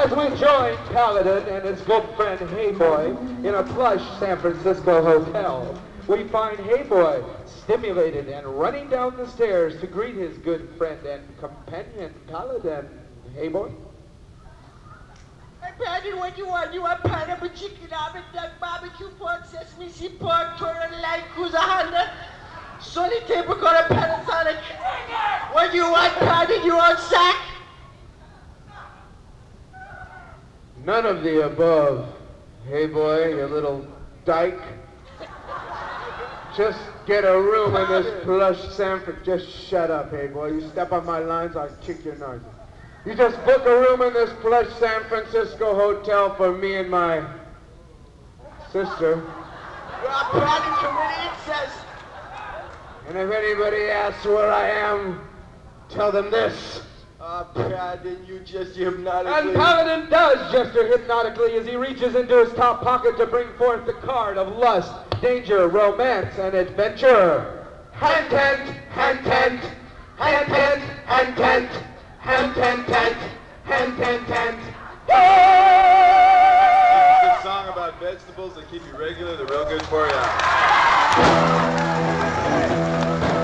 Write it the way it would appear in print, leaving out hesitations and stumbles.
As we join Paladin and his good friend Hey Boy in a plush San Francisco hotel, we find Hey Boy stimulated and running down the stairs to greet his good friend and companion Paladin. Hey Boy? Hey, Paladin, what do you want? You want pineapple chicken, almond duck, barbecue pork, sesame seed pork, turtle, light cruiser, Honda, Sunny table, got a Panasonic. What do you want, Paladin? You want sack? None of the above. Hey Boy, you little dyke. Just get a room in this plush Sanford. Just shut up, Hey Boy. You step on my lines, I'll kick your nose. You just book a room in this plush San Francisco hotel for me and my sister. Well, Paladin, committee, it says. And if anybody asks where I am, tell them this. Paladin, you just And hypnotically... Paladin does gesture hypnotically as he reaches into his top pocket to bring forth the card of lust, danger, romance, and adventure. Hand tent, hand tent, hand tent, hand tent, hand tent, tent, hand tent, tent. It's a good song about vegetables that keep you regular. They're real good for you.